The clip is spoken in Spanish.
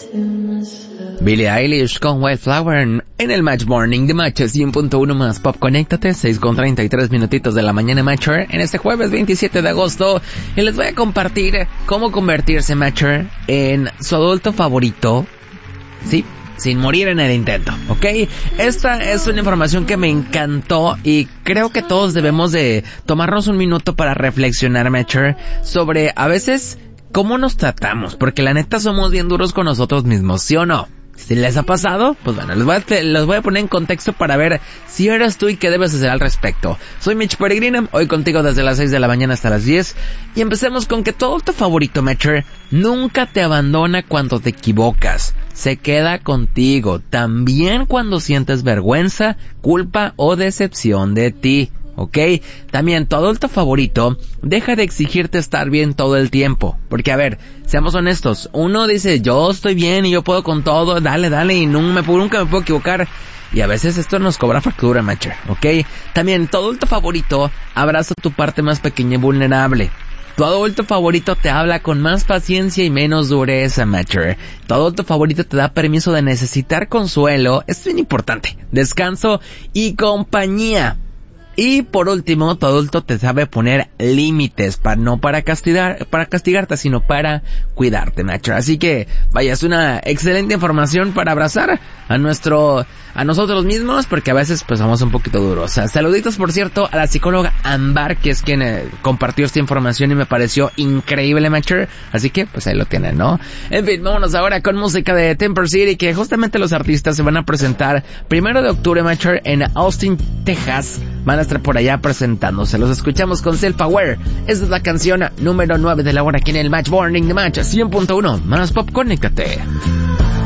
Billie Eilish con Wildflower en el Match Morning de Match 100.1 más Pop. Conéctate, 6:33 minutitos de la mañana, Matcher, en este jueves 27 de agosto. Y les voy a compartir cómo convertirse, Matcher, en su adulto favorito, ¿sí?, sin morir en el intento, ¿ok? Esta es una información que me encantó y creo que todos debemos de tomarnos un minuto para reflexionar, Matcher, sobre a veces cómo nos tratamos, porque la neta somos bien duros con nosotros mismos, ¿sí o no? Si les ha pasado, pues bueno, los voy a poner en contexto para ver si eres tú y qué debes hacer al respecto. Soy Mitch Peregrina, hoy contigo desde las 6 de la mañana hasta las 10. Y empecemos con que todo tu favorito, Matcher, nunca te abandona cuando te equivocas. Se queda contigo, también cuando sientes vergüenza, culpa o decepción de ti. ¿Ok? También tu adulto favorito deja de exigirte estar bien todo el tiempo. Porque a ver, seamos honestos, uno dice yo estoy bien y yo puedo con todo, dale y nunca me puedo equivocar. Y a veces esto nos cobra factura, Matcher, ¿ok? También tu adulto favorito abraza tu parte más pequeña y vulnerable. Tu adulto favorito te habla con más paciencia y menos dureza, Matcher. Tu adulto favorito te da permiso de necesitar consuelo, es bien importante, descanso y compañía. Y por último, tu adulto te sabe poner límites, no para castigarte, sino para cuidarte, Matcher. Así que, vaya, es una excelente información para abrazar a nosotros mismos, porque a veces pues somos un poquito duros. Saluditos, por cierto, a la psicóloga Ambar, que es quien compartió esta información y me pareció increíble, Matcher. Así que, pues ahí lo tienen, ¿no? En fin, vámonos ahora con música de Temper City, que justamente los artistas se van a presentar 1 de octubre, Matcher, en Austin, Texas. Van a estar por allá presentándose. Los escuchamos con Self-Aware. Esta es la canción número 9 de la hora aquí en el Match Morning de Match 100.1 más Pop. Conéctate.